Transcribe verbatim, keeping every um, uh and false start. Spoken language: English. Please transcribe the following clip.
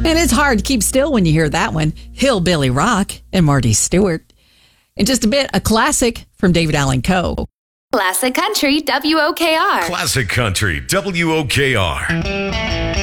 And it's hard to keep still when you hear that one. Hillbilly Rock and Marty Stewart. In just a bit, a classic from David Allan Coe. Classic Country W O K R. Classic Country W O K R.